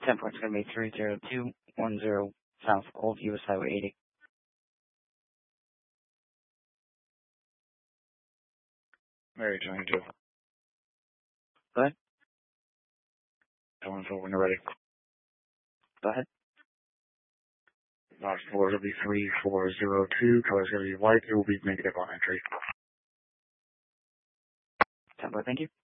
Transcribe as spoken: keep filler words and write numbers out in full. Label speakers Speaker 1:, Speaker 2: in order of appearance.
Speaker 1: ten point's going to be three zero two one zero South Old U S Highway eighty.
Speaker 2: Mary twenty-two.
Speaker 1: Go ahead.
Speaker 2: Telling when you're ready.
Speaker 1: Go ahead.
Speaker 2: Last floor will be three four zero two. Color's going to be white. It will be negative on entry.
Speaker 1: ten point, thank you.